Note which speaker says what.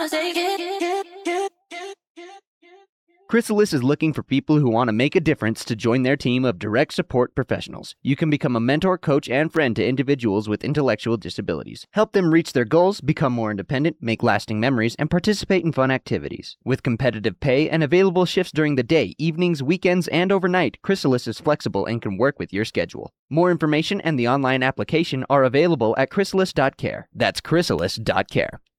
Speaker 1: Chrysalis is looking for people who want to make a difference to join their team of direct support professionals. You can become a mentor, coach, and friend to individuals with intellectual disabilities. Help them reach their goals, become more independent, make lasting memories, and participate in fun activities. With competitive pay and available shifts during the day, evenings, weekends, and overnight, Chrysalis is flexible and can work with your schedule. More information and the online application are available at chrysalis.care. That's chrysalis.care.